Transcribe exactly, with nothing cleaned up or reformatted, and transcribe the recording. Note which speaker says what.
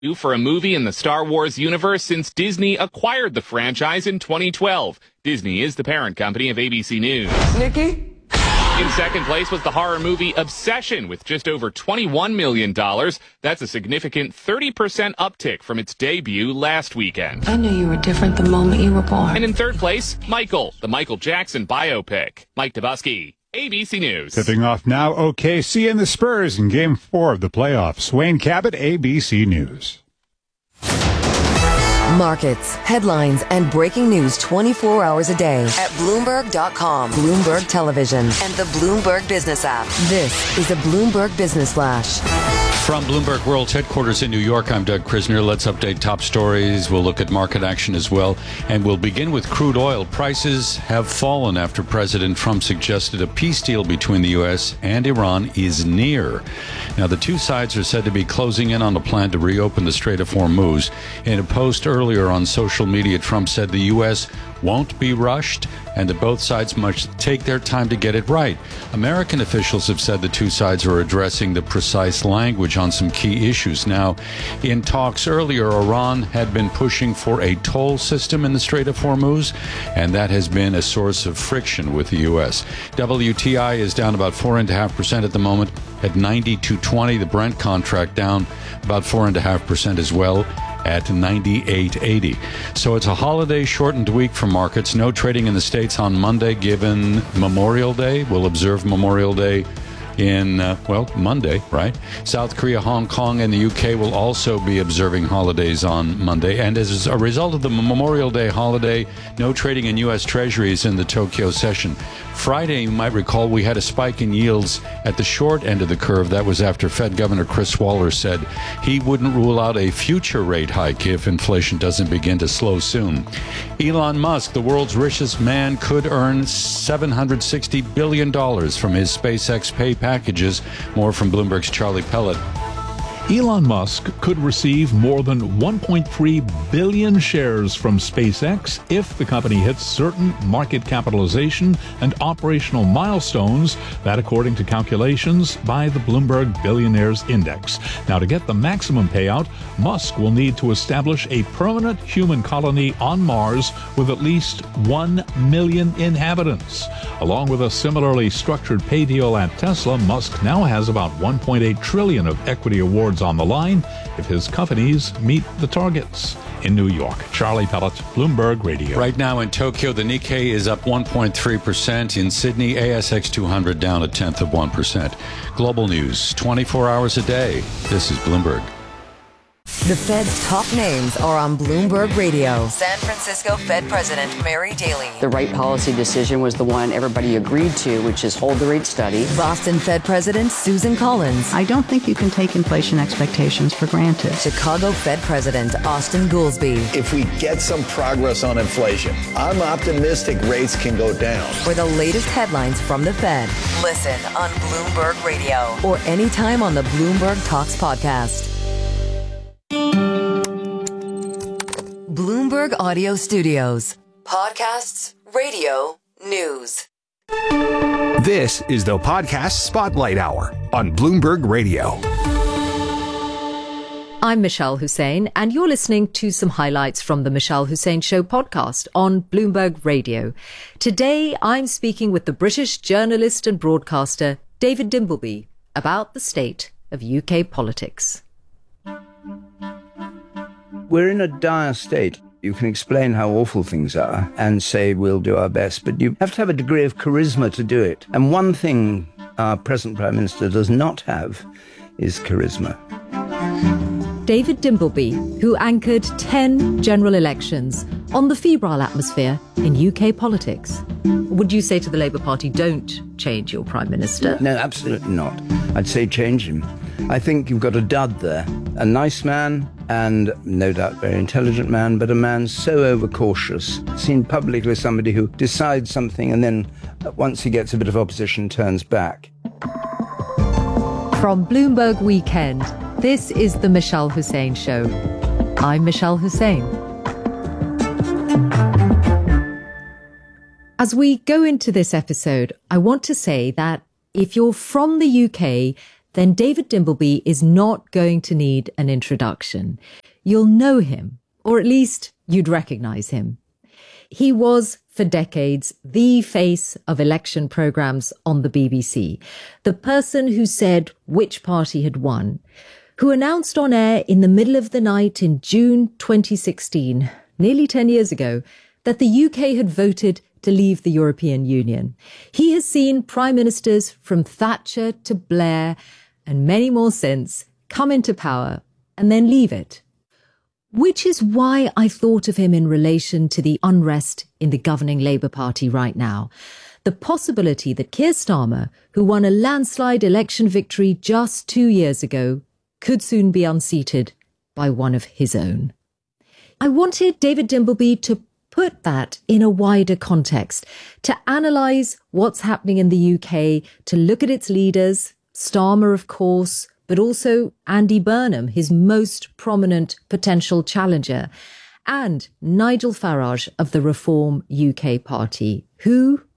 Speaker 1: for a movie in the Star Wars universe since Disney acquired the franchise in twenty twelve. Disney is the parent company of A B C News.
Speaker 2: Nikki?
Speaker 1: In second place was the horror movie Obsession with just over twenty-one million dollars. That's a significant thirty percent uptick from its debut last weekend.
Speaker 2: I knew you were different the moment you were born.
Speaker 1: And in third place, Michael, the Michael Jackson biopic. Mike Dabusky, A B C News.
Speaker 3: Tipping off now, O K C and the Spurs in Game four of the playoffs. Wayne Cabot, A B C News.
Speaker 4: Markets, headlines, and breaking news twenty-four hours a day at Bloomberg dot com, Bloomberg Television, and the Bloomberg Business app. This is the Bloomberg Business Flash.
Speaker 5: From Bloomberg World's headquarters in New York, I'm Doug Krisner. Let's update top stories. We'll look at market action as well. And we'll begin with crude oil. Prices have fallen after President Trump suggested a peace deal between the U S and Iran is near. Now, the two sides are said to be closing in on a plan to reopen the Strait of Hormuz. In a post earlier on social media, Trump said the U S won't be rushed and that both sides must take their time to get it right. American officials have said the two sides are addressing the precise language on some key issues. Now, in talks earlier, Iran had been pushing for a toll system in the Strait of Hormuz, and that has been a source of friction with the U S. W T I is down about four point five percent at the moment at ninety-two twenty. The Brent contract down about four point five percent as well at ninety-eight eighty. So it's a holiday-shortened week for markets. No trading in the States on Monday, given Memorial Day. We'll observe Memorial Day in, uh, well, Monday, right? South Korea, Hong Kong, and the U K will also be observing holidays on Monday. And as a result of the Memorial Day holiday, no trading in U S Treasuries in the Tokyo session. Friday, you might recall, we had a spike in yields at the short end of the curve. That was after Fed Governor Chris Waller said he wouldn't rule out a future rate hike if inflation doesn't begin to slow soon. Elon Musk, the world's richest man, could earn seven hundred sixty billion dollars from his SpaceX pay packages. More from Bloomberg's Charlie Pellet.
Speaker 6: Elon Musk could receive more than one point three billion shares from SpaceX if the company hits certain market capitalization and operational milestones, that according to calculations by the Bloomberg Billionaires Index. Now, to get the maximum payout, Musk will need to establish a permanent human colony on Mars with at least one million inhabitants. Along with a similarly structured pay deal at Tesla, Musk now has about one point eight trillion dollars of equity awards on the line if his companies meet the targets. In New York, Charlie Pellet, Bloomberg Radio.
Speaker 5: Right now in Tokyo, the Nikkei is up one point three percent. In Sydney, A S X two hundred down a tenth of one percent. Global news, twenty-four hours a day. This is Bloomberg.
Speaker 4: The Fed's top names are on Bloomberg Radio. San Francisco Fed President Mary Daly.
Speaker 7: The right policy decision was the one everybody agreed to, which is hold the rate steady.
Speaker 4: Boston Fed President Susan Collins.
Speaker 8: I don't think you can take inflation expectations for granted.
Speaker 4: Chicago Fed President Austin Goolsbee.
Speaker 9: If we get some progress on inflation, I'm optimistic rates can go down.
Speaker 4: For the latest headlines from the Fed, listen on Bloomberg Radio or anytime on the Bloomberg Talks podcast. Bloomberg Audio Studios. Podcasts, radio, news.
Speaker 10: This is the Podcast Spotlight Hour on Bloomberg Radio.
Speaker 11: I'm Michelle Hussein, and you're listening to some highlights from the Michelle Hussein Show podcast on Bloomberg Radio. Today, I'm speaking with the British journalist and broadcaster David Dimbleby about the state of U K politics.
Speaker 12: We're in a dire state. You can explain how awful things are and say we'll do our best, but you have to have a degree of charisma to do it. And one thing our present Prime Minister does not have is charisma.
Speaker 11: David Dimbleby, who anchored ten general elections on the febrile atmosphere in U K politics. Would you say to the Labour Party, don't change your Prime Minister?
Speaker 12: No, absolutely not. I'd say change him. I think you've got a dud there. A nice man and no doubt very intelligent man, but a man so overcautious. Seen publicly as somebody who decides something and then once he gets a bit of opposition turns back.
Speaker 11: From Bloomberg Weekend, this is the Michelle Hussein Show. I'm Michelle Hussein. As we go into this episode, I want to say that if you're from the U K, then David Dimbleby is not going to need an introduction. You'll know him, or at least you'd recognise him. He was, for decades, the face of election programmes on the B B C, the person who said which party had won, who announced on air in the middle of the night in June twenty sixteen, nearly ten years ago, that the U K had voted to leave the European Union. He has seen prime ministers from Thatcher to Blair and many more since come into power and then leave it. Which is why I thought of him in relation to the unrest in the governing Labour Party right now. The possibility that Keir Starmer, who won a landslide election victory just two years ago, could soon be unseated by one of his own. I wanted David Dimbleby to put that in a wider context, to analyse what's happening in the U K, to look at its leaders, Starmer, of course, but also Andy Burnham, his most prominent potential challenger, and Nigel Farage of the Reform U K party, who,